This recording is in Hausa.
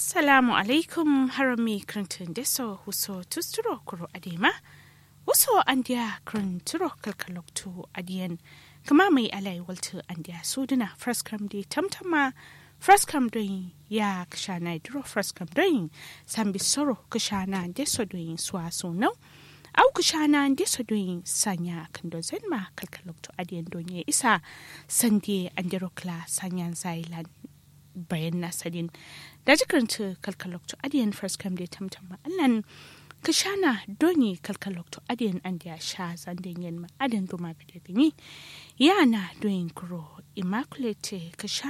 Assalamu alaikum harami krantun deso huso tusturo kuro adema. Waso andia kranturo kalkaloktu adiyan. Kama mai alai waltu andia suduna fraskam di tamtama fraskam doin ya kashana duro fraskam doin sambi soro kashana deso doin swaso no. Au kashana deso doin sanya kando zenma kalkaloktu adiyan donye isa sandie andirokla sanyan zailan. Bayan nasadin da jikaranta kalkalokto adiyan first come da tamtama allan kashana doni kalkalokto adiyan an da sha zandin yin ma adan duma bidadini yana doyin kuro immaculate kashana